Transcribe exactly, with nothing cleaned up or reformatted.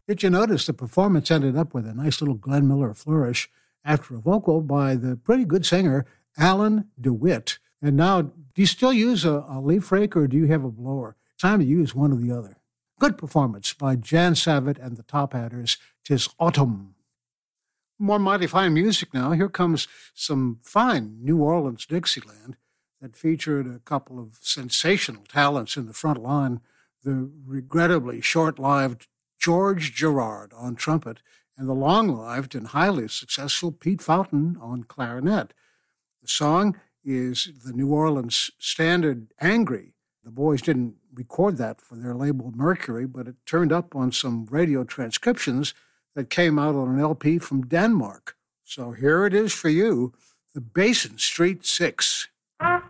Did you notice the performance ended up with a nice little Glenn Miller flourish after a vocal by the pretty good singer Alan DeWitt? And now, do you still use a, a leaf rake or do you have a blower? Time to use one or the other. Good performance by Jan Savitt and the Top Hatters, "'Tis Autumn." More mighty fine music now. Here comes some fine New Orleans Dixieland that featured a couple of sensational talents in the front line. The regrettably short-lived George Gerard on trumpet and the long-lived and highly successful Pete Fountain on clarinet. The song is the New Orleans standard "Angry." The boys didn't record that for their label Mercury, but it turned up on some radio transcriptions that came out on an L P from Denmark. So here it is for you, the Basin Street Six.